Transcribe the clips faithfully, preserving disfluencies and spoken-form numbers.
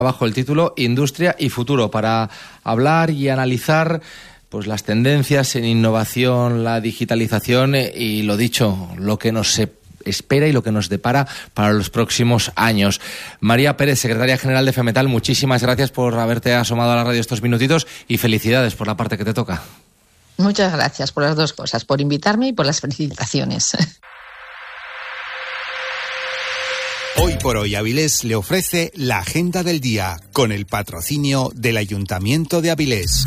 bajo el título Industria y Futuro, para hablar y analizar pues las tendencias en innovación, la digitalización y, lo dicho, lo que nos espera y lo que nos depara para los próximos años. María Pérez, secretaria general de FEMETAL, muchísimas gracias por haberte asomado a la radio estos minutitos y felicidades por la parte que te toca. Muchas gracias por las dos cosas, por invitarme y por las felicitaciones. Hoy por hoy Avilés le ofrece la agenda del día con el patrocinio del Ayuntamiento de Avilés.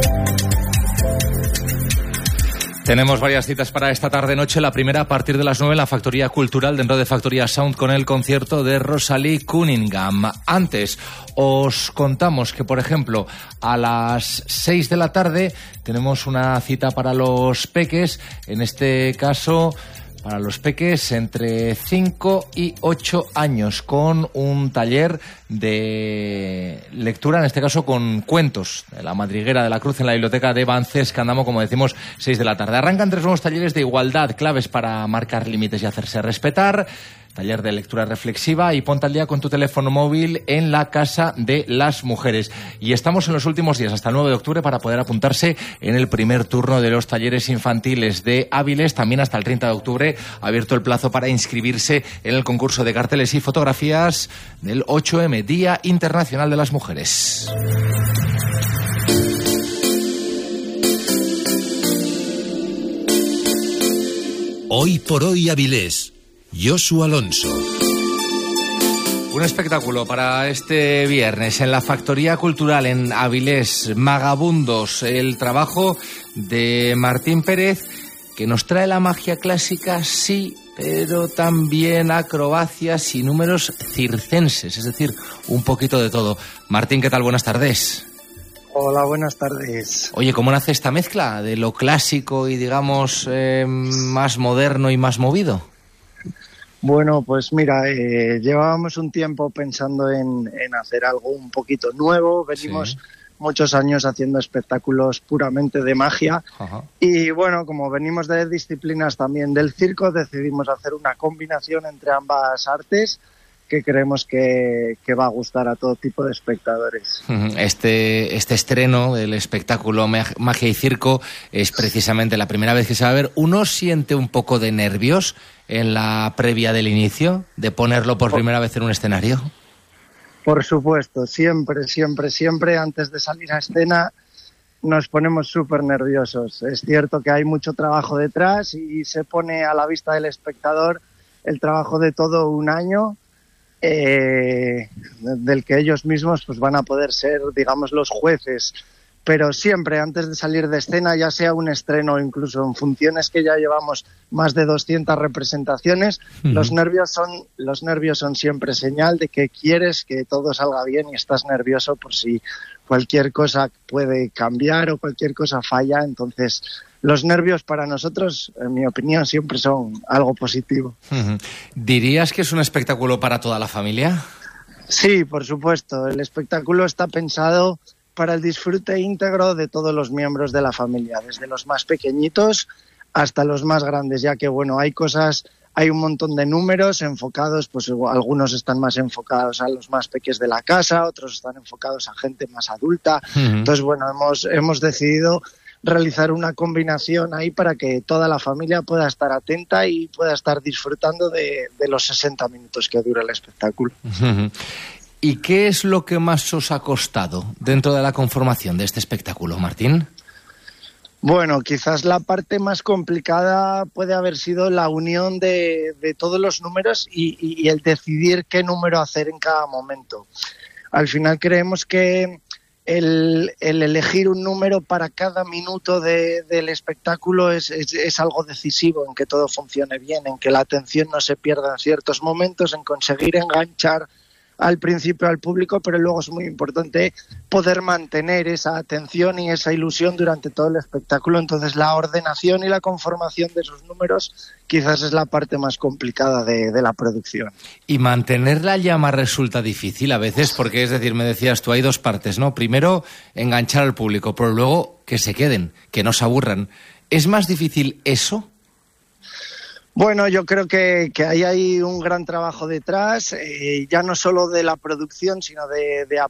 Tenemos varias citas para esta tarde-noche. La primera a partir de las nueve en la Factoría Cultural, dentro de Factoría Sound, con el concierto de Rosalie Cunningham. Antes, os contamos que, por ejemplo, a las seis de la tarde tenemos una cita para los peques, en este caso para los peques entre cinco y ocho años, con un taller de lectura, en este caso con cuentos, de La Madriguera de la Cruz, en la biblioteca de Bances Candamo, como decimos, seis de la tarde. Arrancan tres nuevos talleres de igualdad, claves para marcar límites y hacerse respetar, taller de lectura reflexiva y ponte al día con tu teléfono móvil en la Casa de las Mujeres. Y estamos en los últimos días, hasta el nueve de octubre, para poder apuntarse en el primer turno de los talleres infantiles de Avilés. También hasta el treinta de octubre, abierto el plazo para inscribirse en el concurso de carteles y fotografías del ocho eme, Día Internacional de las Mujeres. Hoy por hoy Avilés. Josu Alonso. Un espectáculo para este viernes en la Factoría Cultural en Avilés, Magabundos, el trabajo de Martín Pérez, que nos trae la magia clásica, sí, pero también acrobacias y números circenses, es decir, un poquito de todo. Martín, ¿qué tal? Buenas tardes. Hola, buenas tardes. Oye, ¿cómo nace esta mezcla de lo clásico y, digamos, eh, más moderno y más movido? Bueno, pues mira, eh, llevábamos un tiempo pensando en, en hacer algo un poquito nuevo. Venimos sí. muchos años haciendo espectáculos puramente de magia. Ajá. Y bueno, como venimos de disciplinas también del circo, decidimos hacer una combinación entre ambas artes que creemos que, que va a gustar a todo tipo de espectadores. Este, este estreno del espectáculo Magia y Circo es precisamente la primera vez que se va a ver. ¿Uno siente un poco de nervios en la previa del inicio, de ponerlo por primera vez en un escenario? Por supuesto, siempre, siempre, siempre antes de salir a escena nos ponemos súper nerviosos. Es cierto que hay mucho trabajo detrás y se pone a la vista del espectador el trabajo de todo un año, eh, del que ellos mismos pues van a poder ser, digamos, los jueces. Pero siempre antes de salir de escena, ya sea un estreno o incluso en funciones que ya llevamos más de doscientas representaciones, uh-huh. los nervios son los nervios son siempre señal de que quieres que todo salga bien y estás nervioso por si cualquier cosa puede cambiar o cualquier cosa falla. Entonces, los nervios para nosotros, en mi opinión, siempre son algo positivo. Uh-huh. ¿Dirías que es un espectáculo para toda la familia? Sí, por supuesto. El espectáculo está pensado para el disfrute íntegro de todos los miembros de la familia, desde los más pequeñitos hasta los más grandes, ya que bueno, hay cosas, hay un montón de números enfocados, pues algunos están más enfocados a los más pequeños de la casa, otros están enfocados a gente más adulta. Uh-huh. Entonces bueno, hemos, hemos decidido realizar una combinación ahí para que toda la familia pueda estar atenta y pueda estar disfrutando de, de los sesenta minutos que dura el espectáculo. Uh-huh. ¿Y qué es lo que más os ha costado dentro de la conformación de este espectáculo, Martín? Bueno, quizás la parte más complicada puede haber sido la unión de, de todos los números y, y, y el decidir qué número hacer en cada momento. Al final creemos que el, el elegir un número para cada minuto de, del espectáculo es, es, es algo decisivo en que todo funcione bien, en que la atención no se pierda en ciertos momentos, en conseguir enganchar al principio al público, pero luego es muy importante poder mantener esa atención y esa ilusión durante todo el espectáculo. Entonces la ordenación y la conformación de esos números quizás es la parte más complicada de, de la producción. Y mantener la llama resulta difícil a veces, porque es decir, me decías tú, hay dos partes, ¿no? Primero, enganchar al público, pero luego que se queden, que no se aburran. ¿Es más difícil eso? Bueno, yo creo que, que ahí hay un gran trabajo detrás, eh, ya no solo de la producción, sino de, de